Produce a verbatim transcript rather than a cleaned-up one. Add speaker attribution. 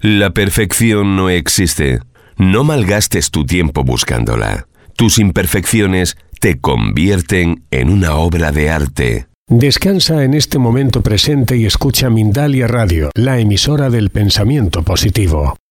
Speaker 1: La perfección no existe. No malgastes tu tiempo buscándola. Tus imperfecciones te convierten en una obra de arte.
Speaker 2: Descansa en este momento presente y escucha Mindalia Radio, la emisora del pensamiento positivo.